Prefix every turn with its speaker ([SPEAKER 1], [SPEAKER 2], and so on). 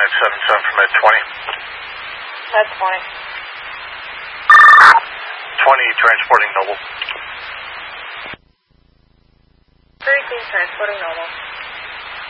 [SPEAKER 1] 577 from Med 20.
[SPEAKER 2] Med 20.
[SPEAKER 1] 20 transporting Noble.
[SPEAKER 2] 13 transporting Noble.